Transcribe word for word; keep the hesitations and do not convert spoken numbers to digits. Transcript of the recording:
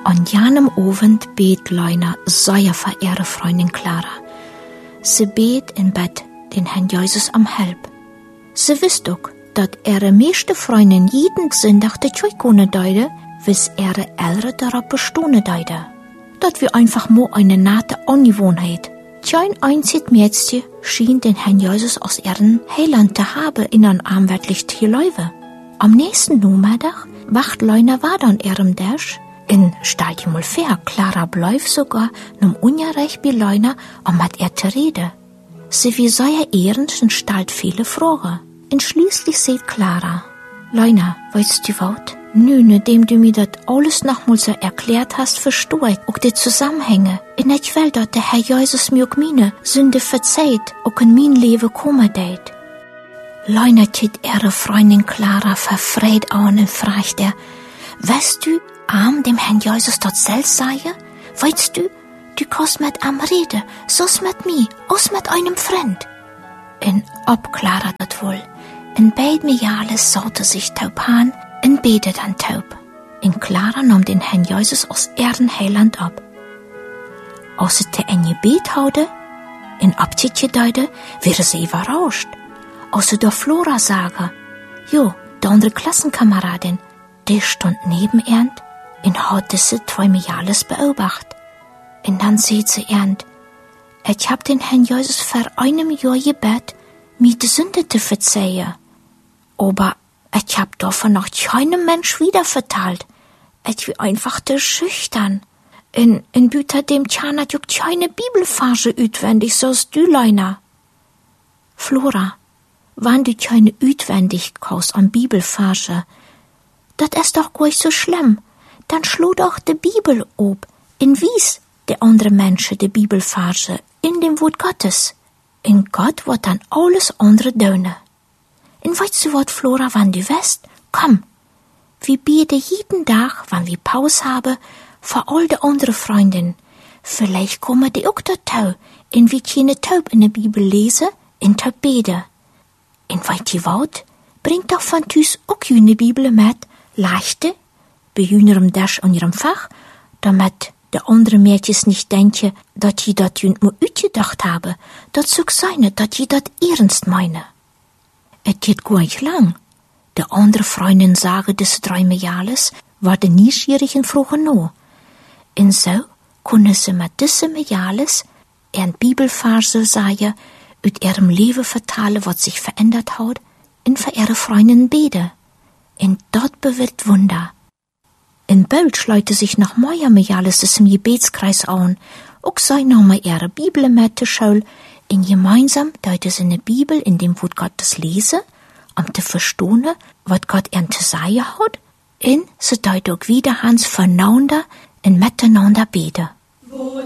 An jenem Abend bet Leuna seine verehrte Freundin Clara. Sie bet in Bett den Herrn Jesus am Help. Sie wisst auch, dass ihre meiste Freundin jeden Sonntag die Tschöikone deide, bis ihre Eltern darauf bestehen deide. Das wir einfach nur eine nette Angewohnheit. Kein einziges Mädchen schien den Herrn Jesus aus ihrem Heiland zu haben in ein armwärtlich Tierläufe. Am nächsten Nachmittag wacht Leuna weiter an ihrem Tisch. In Stadium mal fair, Clara bleibt sogar num Unrecht bei Leuna, um mit ihr zu reden. Sie wie sehr ehrend und stellt viele Fragen. Und schließlich sagt Clara, Leuna, weißt du was? Nö, nachdem du mir das alles nochmal so erklärt hast, verstehe ich auch die Zusammenhänge. Und ich will, dass der Herr Jesus mir auch meine Sünde verzeiht, auch in mein Leben kommen wird. Leuna tät ihre Freundin Clara verfreut an und fragt er, weißt du, am dem Herrn Jesus dort selbst sage? Weißt du, du kannst mit am reden, so's mit mir, aus mit einem Freund. Und ob Clara das wohl, in beid mir alles saute sich taub an, und bete dann taub. Und Clara nahm den Herrn Jesus aus ihrem Heiland ab. Als sie ein Gebet haude, in Abschied gedeute, wäre sie überrascht. Als sie der Flora sage, jo, der andere Klassenkameradin, die stund neben ihr und hat diese zwei Jahres beobachtet. Und dann sieht sie ernt, ich hab den Herrn Jesus vor einem Jahr gebet, mir die Sünde zu verzeihen. Aber ich hab davon noch keinem Mensch wieder verteilt. Ich bin einfach zu schüchtern. In, in Büter dem Tjan hat juck keine Bibelfarse utwendig, so's du, Leuna. Flora, wann du keine utwendig kaust an Bibelfarse, dat ist doch gar nicht so schlimm. Dann schlo doch die Bibel ob, in wies de andere Menschen die Bibelfarse in dem Wort Gottes. In Gott wird dann alles andere döne. Und weißt du wat, Flora, wann du weißt? Komm, wir beten jeden Tag, wann wir Pause haben, für all die andere Freundinnen. Vielleicht kommen die auch dazu, und wir können taub in der Bibel lesen, in taub beten. Und weißt du wat? Bringt doch von Tüs auch eine Bibel mit, leichte, bei jünerem Dash und ihrem Fach, damit die anderen Mädchen nicht denken, dass die das nur utgedacht haben, dat soll sein, dass die das ernst meinen. Es geht gar nicht lang. Die andere Freundin sagen, diese drei Mädels waren neugierig und frugen no. Und so können sie mit diesen Mädels eine Bibelverse sagen, uit ihrem Leben vertalen, was sich verändert hat, und für ihre Freundinnen beten. Und dort bewirkt Wunder. In Böld schleute sich noch mehr Mädels des im Gebetskreis an, auch sei noch mal ihre Bibel mit zur Schule, und gemeinsam deuten sie eine Bibel in dem Wort Gottes lesen, um zu verstehen, was Gott ihnen zu sagen hat, und sie deuten auch wieder Hans voneinander und miteinander beten.